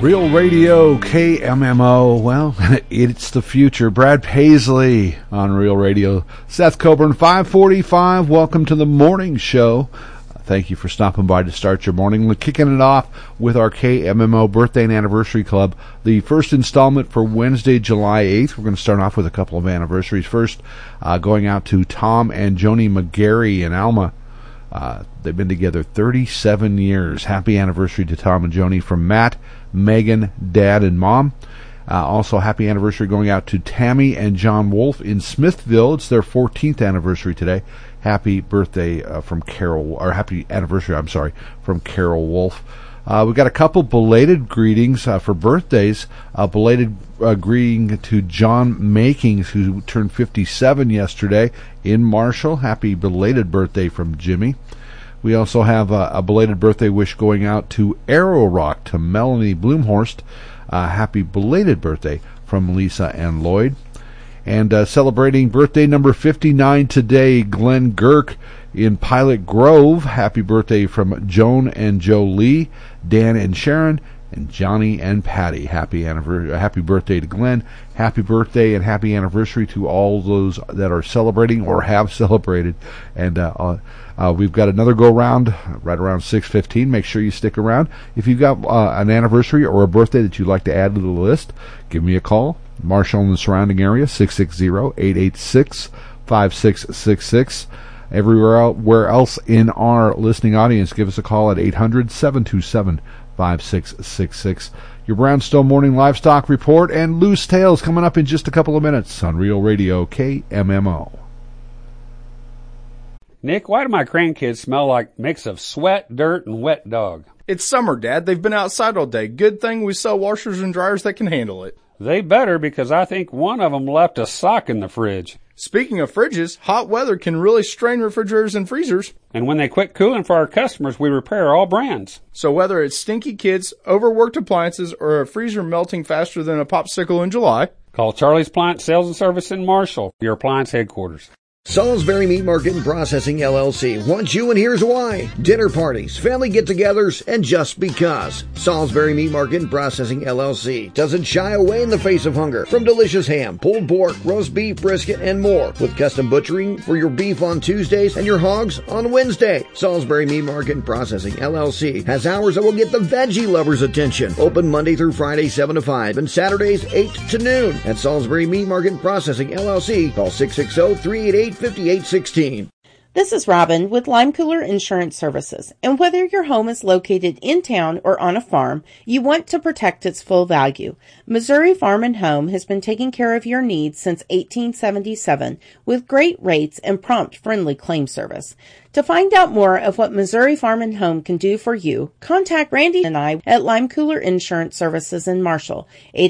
Real Radio KMMO, well, it's the future. Brad Paisley on Real Radio. Seth Coburn, 545. Welcome to the morning show. Thank you for stopping by to start your morning. We're kicking it off with our KMMO Birthday and Anniversary Club. The first installment for Wednesday, July 8th. We're going to start off with a couple of anniversaries. First, going out to Tom and Joni McGarry in Alma. They've been together 37 years. Happy anniversary to Tom and Joni from Matt, Megan, Dad, and Mom. Also, happy anniversary going out to Tammy and John Wolf in Smithville. It's their 14th anniversary today. Happy birthday from Carol, or happy anniversary, I'm sorry, from Carol Wolf. We've got a couple belated greetings for birthdays. Belated greeting to John Makings, who turned 57 yesterday in Marshall. Happy belated birthday from Jimmy. We also have a belated birthday wish going out to Arrow Rock, to Melanie Bloomhorst. Happy belated birthday from Lisa and Lloyd. And celebrating birthday number 59 today, Glenn Girk in Pilot Grove. Happy birthday from Joan and Joe Lee, Dan and Sharon, and Johnny and Patty. Happy birthday to Glenn. Happy birthday and happy anniversary to all those that are celebrating or have celebrated. And we've got another go-round right around 6:15. Make sure you stick around. If you've got an anniversary or a birthday that you'd like to add to the list, give me a call. Marshall and the surrounding area, 660-886-5666. Everywhere else in our listening audience, give us a call at 800-727-5666. Your Brownstone Morning Livestock Report and Loose Tales coming up in just a couple of minutes on Real Radio KMMO. Nick, why do my grandkids smell like a mix of sweat, dirt, and wet dog? It's summer, Dad. They've been outside all day. Good thing we sell washers and dryers that can handle it. They better, because I think one of them left a sock in the fridge. Speaking of fridges, hot weather can really strain refrigerators and freezers. And when they quit cooling for our customers, we repair all brands. So whether it's stinky kids, overworked appliances, or a freezer melting faster than a popsicle in July, call Charlie's Appliance Sales and Service in Marshall, your appliance headquarters. Salisbury Meat Market and Processing, LLC wants you, and here's why. Dinner parties, family get-togethers, and just because. Salisbury Meat Market and Processing, LLC doesn't shy away in the face of hunger. From delicious ham, pulled pork, roast beef, brisket, and more. With custom butchering for your beef on Tuesdays and your hogs on Wednesday. Salisbury Meat Market and Processing, LLC has hours that will get the veggie lovers' attention. Open Monday through Friday, 7 to 5, and Saturdays, 8 to noon. At Salisbury Meat Market and Processing, LLC, call 660-388-5816. This is Robin with Lime Cooler Insurance Services, and whether your home is located in town or on a farm, you want to protect its full value. Missouri Farm and Home has been taking care of your needs since 1877 with great rates and prompt, friendly claim service. To find out more of what Missouri Farm and Home can do for you, contact Randy and I at Lime Cooler Insurance Services in Marshall,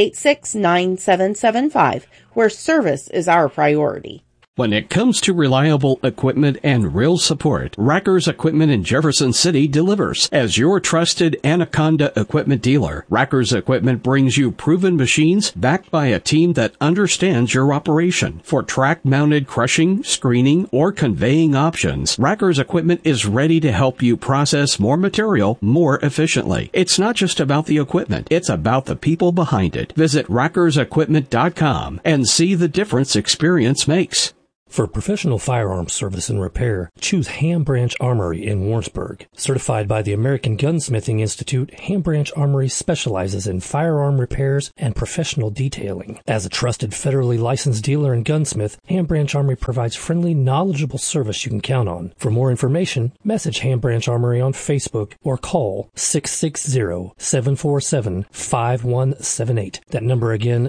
886-9775, where service is our priority. When it comes to reliable equipment and real support, Rackers Equipment in Jefferson City delivers. As your trusted Anaconda equipment dealer, Rackers Equipment brings you proven machines backed by a team that understands your operation. For track-mounted crushing, screening, or conveying options, Rackers Equipment is ready to help you process more material more efficiently. It's not just about the equipment, it's about the people behind it. Visit rackersequipment.com and see the difference experience makes. For professional firearms service and repair, choose Ham Branch Armory in Warrensburg. Certified by the American Gunsmithing Institute, Ham Branch Armory specializes in firearm repairs and professional detailing. As a trusted federally licensed dealer and gunsmith, Ham Branch Armory provides friendly, knowledgeable service you can count on. For more information, message Ham Branch Armory on Facebook or call 660-747-5178. That number again,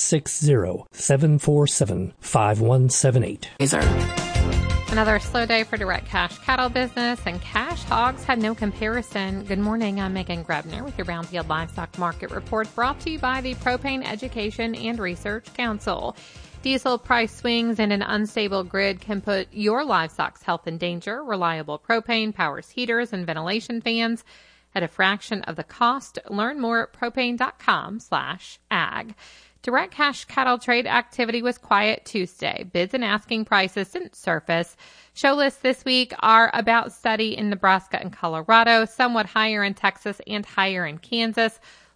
660-747-5178. Another slow day for direct cash cattle business, and cash hogs had no comparison. Good morning, I'm Megan Grebner with your Brownfield Livestock Market Report, brought to you by the Propane Education and Research Council. Diesel price swings and an unstable grid can put your livestock's health in danger. Reliable propane powers heaters and ventilation fans at a fraction of the cost. Learn more at propane.com/ag. Direct cash cattle trade activity was quiet Tuesday. Bids and asking prices didn't surface. Show lists this week are about steady in Nebraska and Colorado, somewhat higher in Texas and higher in Kansas.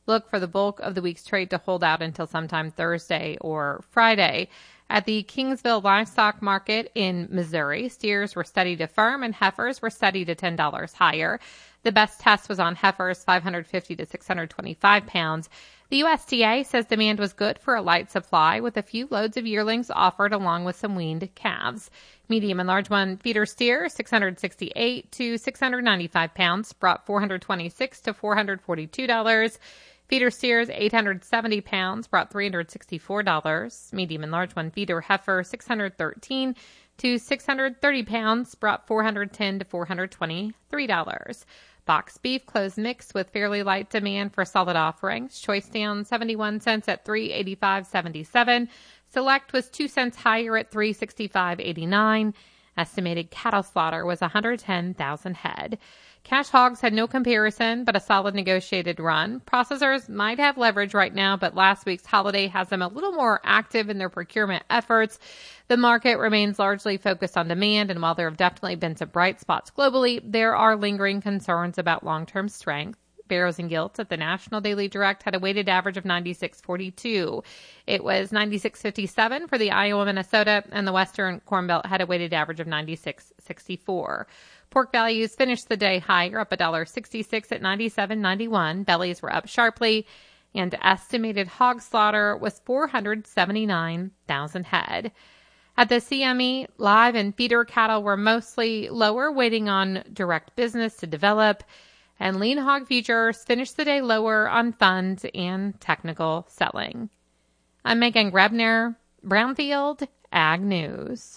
Look for the bulk of the week's trade to hold out until sometime Thursday or Friday. At the Kingsville Livestock Market in Missouri, steers were steady to firm and heifers were steady to $10 higher. The best test was on heifers 550 to 625 pounds. The USDA says demand was good for a light supply, with a few loads of yearlings offered along with some weaned calves. Medium and large one feeder steer 668 to 695 pounds brought $426 to $442. Feeder steers 870 pounds brought $364. Medium and large one feeder heifer 613 to 630 pounds brought $410 to $423. Box beef closed mixed with fairly light demand for solid offerings. Choice down 71 cents at $385.77. Select was 2 cents higher at $365.89. Estimated cattle slaughter was 110,000 head. Cash hogs had no comparison, but a solid negotiated run. Processors might have leverage right now, but last week's holiday has them a little more active in their procurement efforts. The market remains largely focused on demand, and while there have definitely been some bright spots globally, there are lingering concerns about long-term strength. Barrows and Gilts at the National Daily Direct had a weighted average of 96.42. It was 96.57 for the Iowa, Minnesota, and the Western Corn Belt had a weighted average of 96.64. Pork values finished the day higher, up $1.66 at $97.91. Bellies were up sharply, and estimated hog slaughter was 479,000 head. At the CME, live and feeder cattle were mostly lower, waiting on direct business to develop, and lean hog futures finished the day lower on funds and technical selling. I'm Megan Grebner, Brownfield Ag News.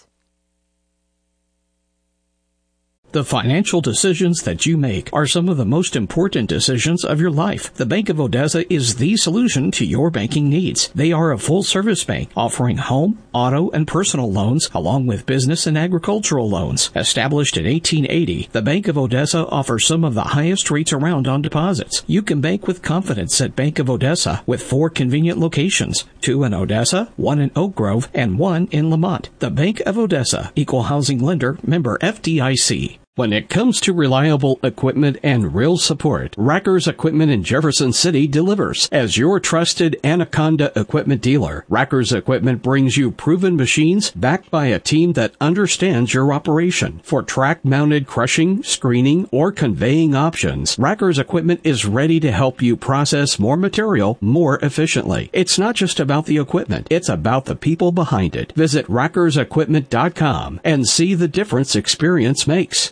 The financial decisions that you make are some of the most important decisions of your life. The Bank of Odessa is the solution to your banking needs. They are a full-service bank offering home, auto, and personal loans along with business and agricultural loans. Established in 1880, the Bank of Odessa offers some of the highest rates around on deposits. You can bank with confidence at Bank of Odessa with 4 convenient locations, 2 in Odessa, 1 in Oak Grove, and 1 in Lamont. The Bank of Odessa, Equal Housing Lender, member FDIC. When it comes to reliable equipment and real support, Rackers Equipment in Jefferson City delivers. As your trusted Anaconda equipment dealer, Rackers Equipment brings you proven machines backed by a team that understands your operation. For track-mounted crushing, screening, or conveying options, Rackers Equipment is ready to help you process more material more efficiently. It's not just about the equipment, it's about the people behind it. Visit rackersequipment.com and see the difference experience makes.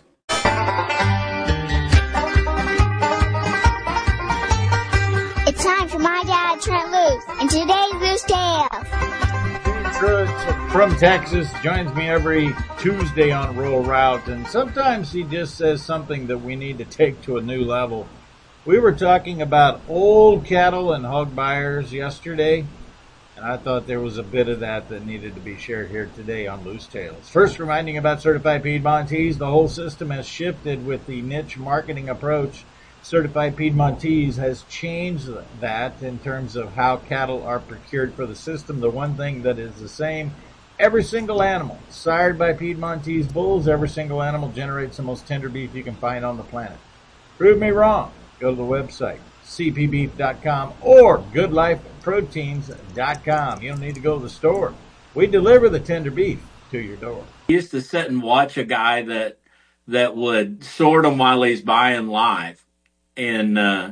It's time for my dad, Trent Loos, and today's Loose Tales. Trent from Texas joins me every Tuesday on Rural Route, and sometimes he just says something that we need to take to a new level. We were talking about old cattle and hog buyers yesterday, and I thought there was a bit of that needed to be shared here today on Loose Tales. First, reminding about Certified Piedmontese. The whole system has shifted with the niche marketing approach. Certified Piedmontese has changed that in terms of how cattle are procured for the system. The one thing that is the same, every single animal sired by Piedmontese bulls, every single animal generates the most tender beef you can find on the planet. Prove me wrong. Go to the website, cpbeef.com or goodlifeproteins.com. You don't need to go to the store. We deliver the tender beef to your door. I used to sit and watch a guy that would sort them while he's buying live in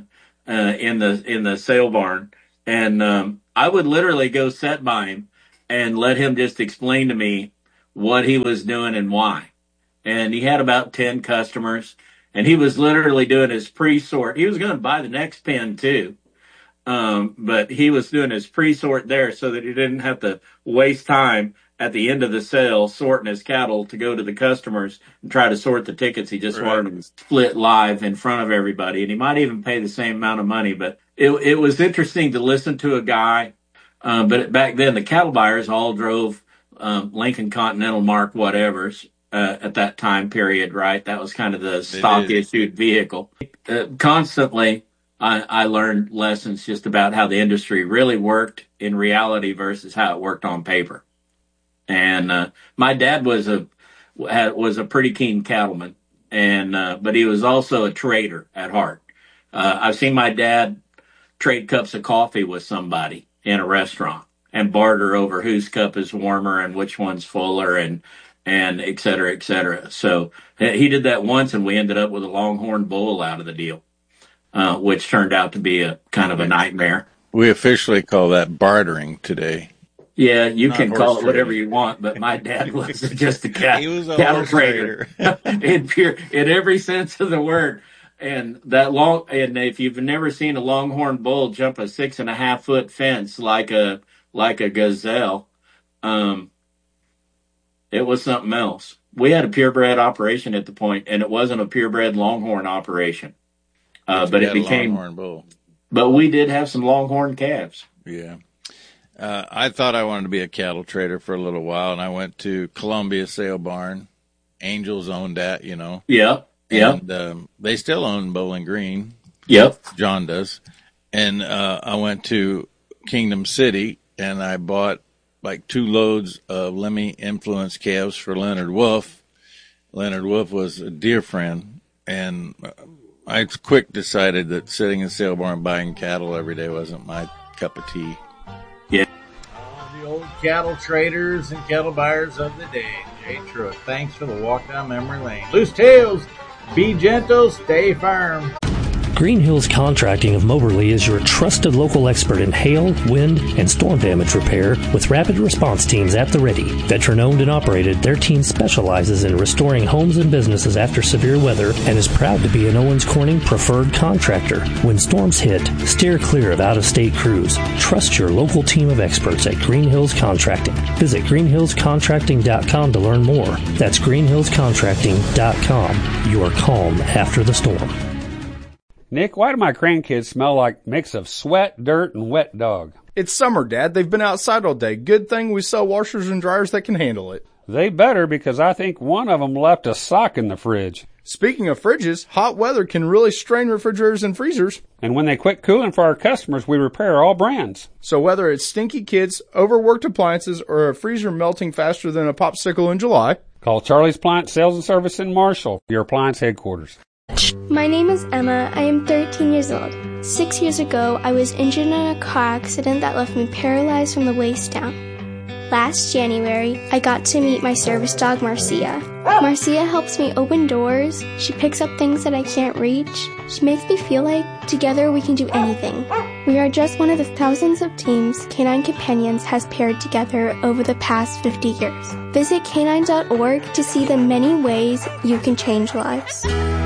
the sale barn, and I would literally go sit by him and let him just explain to me what he was doing and why. And he had about 10 customers, and he was literally doing his pre-sort. He was going to buy the next pen too, but he was doing his pre-sort there so that he didn't have to waste time at the end of the sale sorting his cattle to go to the customers and try to sort the tickets. He just wanted them split live in front of everybody, and he might even pay the same amount of money. But it was interesting to listen to a guy. But back then, the cattle buyers all drove Lincoln Continental Mark whatevers at that time period, right? That was kind of the stock issued vehicle. Constantly, I learned lessons just about how the industry really worked in reality versus how it worked on paper. And my dad was a pretty keen cattleman, and but he was also a trader at heart. I've seen my dad trade cups of coffee with somebody in a restaurant and barter over whose cup is warmer and which one's fuller and et cetera, et cetera. So he did that once, and we ended up with a Longhorn Bull out of the deal, which turned out to be a kind of a nightmare. We officially call that bartering today. Yeah, you can call it whatever you want, but my dad was just a cattle trader in every sense of the word. And and if you've never seen a Longhorn Bull jump a 6.5 foot fence like a gazelle, it was something else. We had a purebred operation at the point, and it wasn't a purebred Longhorn operation, but it became Longhorn Bull. But we did have some Longhorn calves. Yeah. I thought I wanted to be a cattle trader for a little while, and I went to Columbia Sale Barn. Angels owned that, you know. Yep. And they still own Bowling Green. Yep. John does. And I went to Kingdom City, and I bought like 2 loads of Lemmy influenced calves for Leonard Wolf. Leonard Wolf was a dear friend, and I quick decided that sitting in a sale barn buying cattle every day wasn't my cup of tea. Yeah. The old cattle traders and cattle buyers of the day. Jay Truitt, thanks for the walk down memory lane. Loose tails, be gentle, stay firm. Green Hills Contracting of Moberly is your trusted local expert in hail, wind, and storm damage repair with rapid response teams at the ready. Veteran-owned and operated, their team specializes in restoring homes and businesses after severe weather and is proud to be an Owens Corning preferred contractor. When storms hit, steer clear of out-of-state crews. Trust your local team of experts at Green Hills Contracting. Visit greenhillscontracting.com to learn more. That's greenhillscontracting.com. Your calm after the storm. Nick, why do my grandkids smell like a mix of sweat, dirt, and wet dog? It's summer, Dad. They've been outside all day. Good thing we sell washers and dryers that can handle it. They better, because I think one of them left a sock in the fridge. Speaking of fridges, hot weather can really strain refrigerators and freezers. And when they quit cooling for our customers, we repair all brands. So whether it's stinky kids, overworked appliances, or a freezer melting faster than a popsicle in July, call Charlie's Appliance Sales and Service in Marshall, your appliance headquarters. My name is Emma. I am 13 years old. 6 years ago, I was injured in a car accident that left me paralyzed from the waist down. Last January, I got to meet my service dog, Marcia. Marcia helps me open doors. She picks up things that I can't reach. She makes me feel like together we can do anything. We are just one of the thousands of teams Canine Companions has paired together over the past 50 years. Visit canine.org to see the many ways you can change lives.